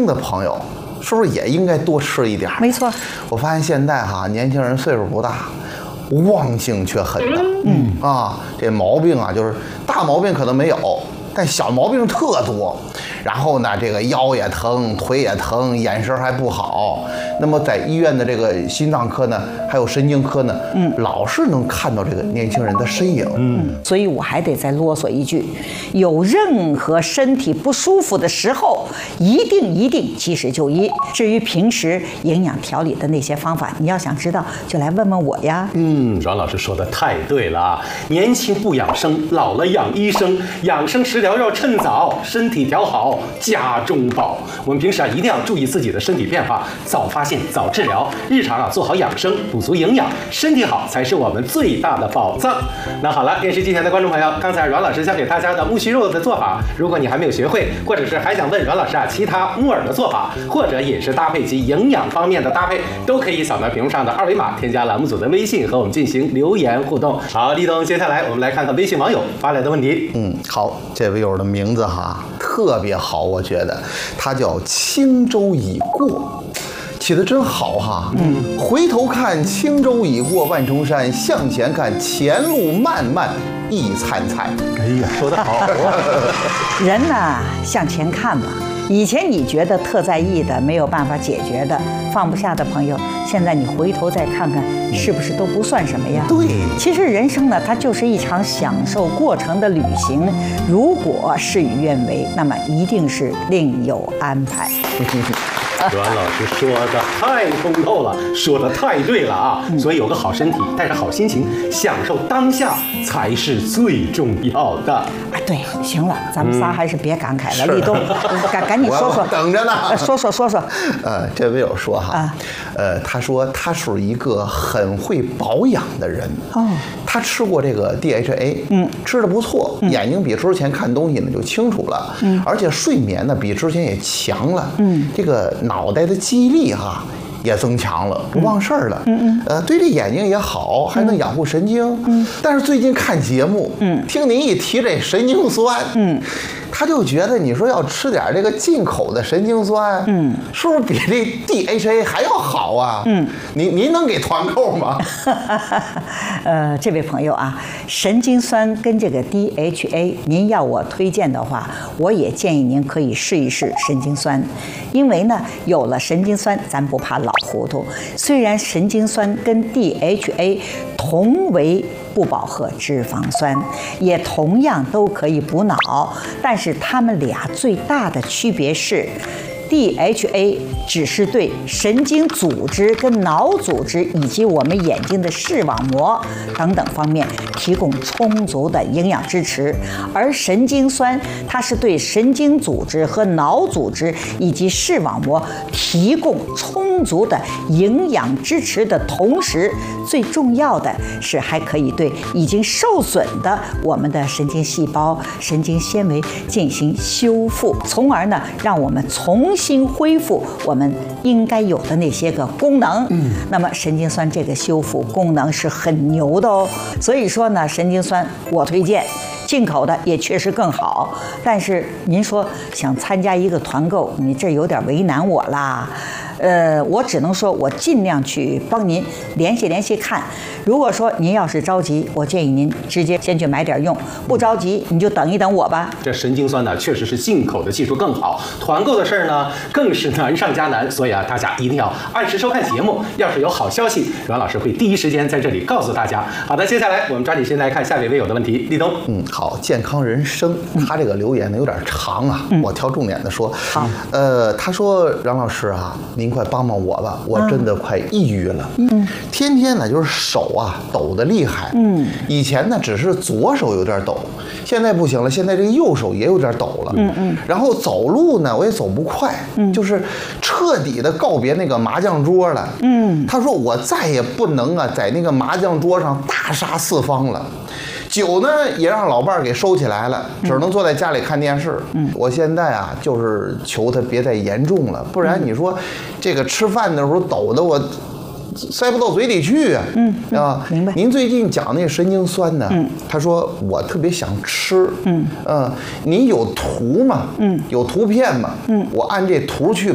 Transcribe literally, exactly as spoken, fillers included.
轻的朋友，是不是也应该多吃一点？ 没错， 我发现现在哈，年轻人岁数不大，忘性却很大。嗯啊，这毛病啊，就是大毛病可能没有，但小毛病特多。然后呢，这个腰也疼，腿也疼，眼神还不好。那么在医院的这个心脏科呢，还有神经科呢，嗯，老是能看到这个年轻人的身影。 嗯，所以我还得再啰嗦一句：有任何身体不舒服的时候，一定一定及时就医。至于平时营养调理的那些方法，你要想知道，就来问问我呀。 嗯，阮老师说的太对了啊！年轻不养生，老了养医生。养生食疗要趁早，身体调好家中宝。我们平时啊一定要注意自己的身体变化，早发现早治疗。日常啊做好养生，补足营养，身体好才是我们最大的宝藏。那好了，电视机前的观众朋友，刚才阮老师教给大家的木须肉的做法，如果你还没有学会，或者是还想问阮老师啊其他木耳的做法，或者饮食搭配及营养方面的搭配，都可以扫描屏幕上的二维码，添加栏目组的微信和我们进行留言互动。好，立冬，接下来我们来看看微信网友发来的问题。 嗯，好，这位友的名字哈特别好，我觉得他叫轻舟已过。起得真好哈！嗯，回头看轻舟已过万重山，向前看前路漫漫亦灿灿。 哎呀，说得好！ 人呢，向前看嘛。以前你觉得特在意的、没有办法解决的、放不下的朋友，现在你回头再看看，是不是都不算什么呀？ 对， 其实人生呢，它就是一场享受过程的旅行。如果事与愿违，那么一定是另有安排。 阮老师说的太通透了，说的太对了啊！嗯、所以有个好身体，带着好心情，享受当下才是最重要的。啊， 对，行了，咱们仨还是别感慨了，立冬，赶赶紧说说， 等着呢， 说说说说。 呃，这位友说哈，啊、呃，他说他是一个很会保养的人。哦，他吃过这个 D H A， 嗯，吃的不错，嗯、眼睛比之前看东西呢就清楚了，嗯，而且睡眠呢比之前也强了，嗯，这个脑袋的记忆力哈也增强了，不忘事儿了，嗯嗯，呃，对这眼睛也好，还能养护神经，嗯，但是最近看节目，嗯，听您一提这神经酸，嗯。他就觉得你说要吃点这个进口的神经酸，嗯，是不是比这 D H A 还要好啊？嗯，您您能给团购吗？ 呃，这位朋友啊，神经酸跟这个 D H A， 您要我推荐的话，我也建议您可以试一试神经酸，因为呢，有了神经酸，咱不怕老糊涂。虽然神经酸跟 D H A 同为不饱和脂肪酸，也同样都可以补脑，但是它们俩最大的区别是 D H A 只是对神经组织跟脑组织以及我们眼睛的视网膜等等方面提供充足的营养支持，而神经酸它是对神经组织和脑组织以及视网膜提供充足的营养支持的同时，最重要的是还可以对已经受损的我们的神经细胞、神经纤维进行修复，从而呢让我们重新恢复我们应该有的那些个功能。嗯，那么神经酸这个修复功能是很牛的哦。所以说呢，神经酸我推荐。进口的也确实更好，但是您说想参加一个团购，你这有点为难我啦。呃，我只能说我尽量去帮您联系联系看。如果说您要是着急，我建议您直接先去买点用；不着急，你就等一等我吧。 这神经酸呢，确实是进口的技术更好，团购的事儿呢更是难上加难。所以啊，大家一定要按时收看节目。要是有好消息，阮老师会第一时间在这里告诉大家。好的，接下来我们抓紧时间来看下位微友的问题。立冬， 嗯，好，健康人生，他这个留言呢有点长啊，嗯、我挑重点的说。好，呃，他说阮老师啊，您快帮帮我吧，我真的快抑郁了。嗯，天天呢就是手啊抖得厉害。嗯，以前呢只是左手有点抖，现在不行了，现在这个右手也有点抖了。嗯嗯，然后走路呢我也走不快，嗯，就是彻底的告别那个麻将桌了。嗯，他说我再也不能啊在那个麻将桌上大杀四方了。酒呢也让老伴儿给收起来了，只能坐在家里看电视。嗯，我现在啊就是求他别再严重了，不然你说这个吃饭的时候抖得我塞不到嘴里去啊。嗯啊，明白。您最近讲那个神经酸呢？嗯，他说我特别想吃。嗯嗯，您有图吗？嗯，有图片吗？嗯，我按这图去。